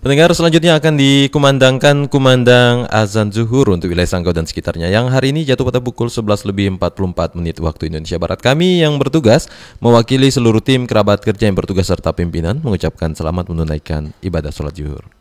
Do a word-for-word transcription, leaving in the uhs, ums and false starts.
Pendengar, selanjutnya akan dikumandangkan kumandang azan zuhur untuk wilayah Sanggau dan sekitarnya yang hari ini jatuh pada pukul sebelas lebih empat puluh empat menit waktu Indonesia Barat. Kami yang bertugas mewakili seluruh tim kerabat kerja yang bertugas serta pimpinan mengucapkan selamat menunaikan ibadah sholat zuhur.